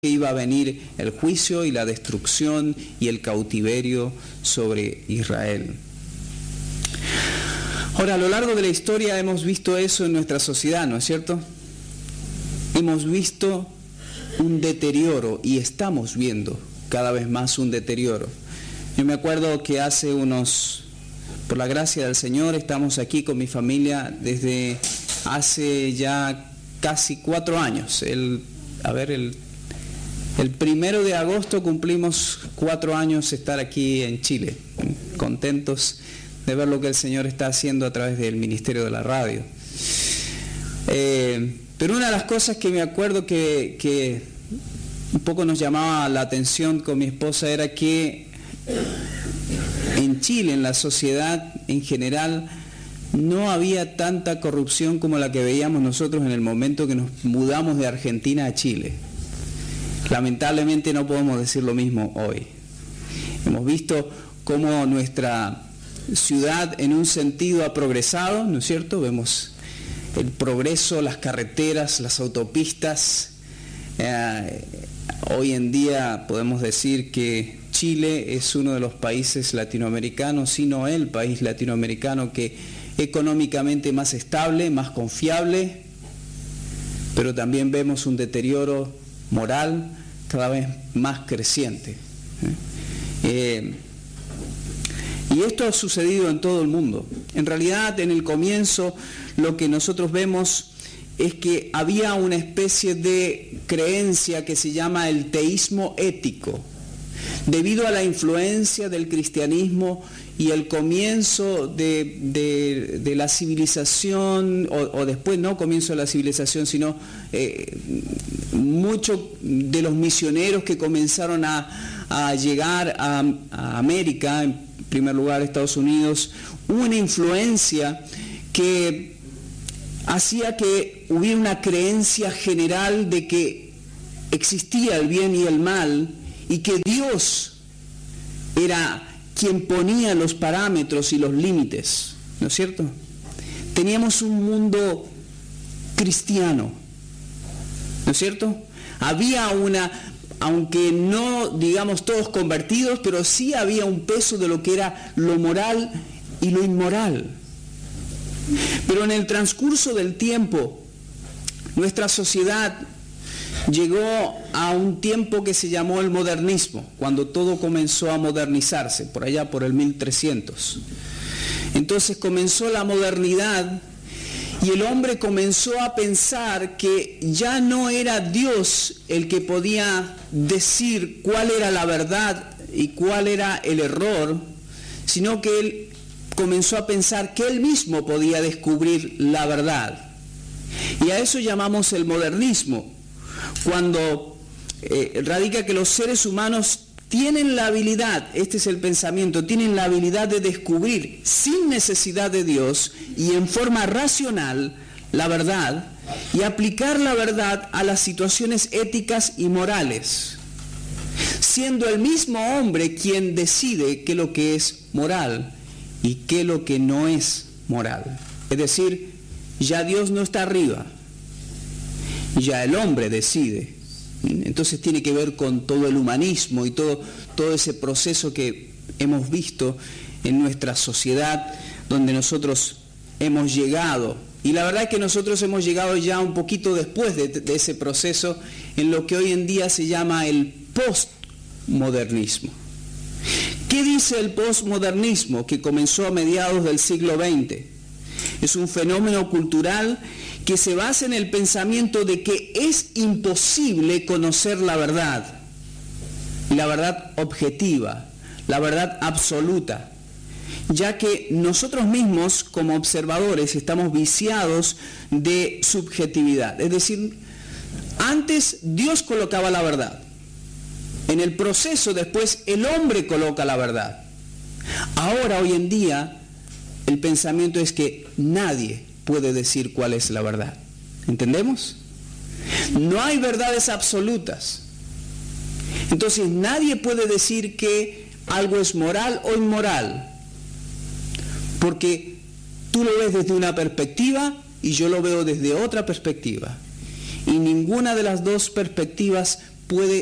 que iba a venir el juicio y la destrucción y el cautiverio sobre Israel. Ahora, a lo largo de la historia hemos visto eso en nuestra sociedad, ¿no es cierto? Hemos visto un deterioro y estamos viendo cada vez más un deterioro. Yo me acuerdo que por la gracia del Señor, estamos aquí con mi familia desde hace ya casi 4 años. El 1 de agosto cumplimos 4 años estar aquí en Chile, contentos de ver lo que el Señor está haciendo a través del Ministerio de la Radio. Pero una de las cosas que me acuerdo que un poco nos llamaba la atención con mi esposa era que en Chile, en la sociedad en general, no había tanta corrupción como la que veíamos nosotros en el momento que nos mudamos de Argentina a Chile. Lamentablemente no podemos decir lo mismo hoy. Hemos visto cómo nuestra ciudad en un sentido ha progresado, ¿no es cierto? Vemos el progreso, las carreteras, las autopistas. Hoy en día podemos decir que Chile es uno de los países latinoamericanos, si no el país latinoamericano que económicamente más estable, más confiable, pero también vemos un deterioro moral cada vez más creciente. Y esto ha sucedido en todo el mundo. En realidad, en el comienzo, lo que nosotros vemos es que había una especie de creencia que se llama el teísmo ético, debido a la influencia del cristianismo y el comienzo de la civilización, o después no comienzo de la civilización, sino muchos de los misioneros que comenzaron a llegar a América, en primer lugar Estados Unidos, hubo una influencia que hacía que hubiera una creencia general de que existía el bien y el mal y que Dios era quien ponía los parámetros y los límites, ¿no es cierto? Teníamos un mundo cristiano, ¿no es cierto? Había aunque no digamos todos convertidos, pero sí había un peso de lo que era lo moral y lo inmoral. Pero en el transcurso del tiempo, nuestra sociedad llegó a un tiempo que se llamó el modernismo, cuando todo comenzó a modernizarse, por allá por el 1300. Entonces comenzó la modernidad y el hombre comenzó a pensar que ya no era Dios el que podía decir cuál era la verdad y cuál era el error, sino que él comenzó a pensar que él mismo podía descubrir la verdad. Y a eso llamamos el modernismo, cuando radica que los seres humanos tienen la habilidad, este es el pensamiento, tienen la habilidad de descubrir sin necesidad de Dios y en forma racional la verdad y aplicar la verdad a las situaciones éticas y morales, siendo el mismo hombre quien decide qué es lo que es moral y qué es lo que no es moral. Es decir, ya Dios no está arriba, ya el hombre decide. Entonces tiene que ver con todo el humanismo y todo ese proceso que hemos visto en nuestra sociedad, donde nosotros hemos llegado. Y la verdad es que nosotros hemos llegado ya un poquito después de ese proceso en lo que hoy en día se llama el postmodernismo. ¿Qué dice el postmodernismo que comenzó a mediados del siglo XX? Es un fenómeno cultural que se basa en el pensamiento de que es imposible conocer la verdad objetiva, la verdad absoluta, ya que nosotros mismos como observadores estamos viciados de subjetividad. Es decir, antes Dios colocaba la verdad, en el proceso después el hombre coloca la verdad. Ahora, hoy en día, el pensamiento es que nadie puede decir cuál es la verdad. ¿Entendemos? No hay verdades absolutas. Entonces nadie puede decir que algo es moral o inmoral, porque tú lo ves desde una perspectiva y yo lo veo desde otra perspectiva, y ninguna de las dos perspectivas puede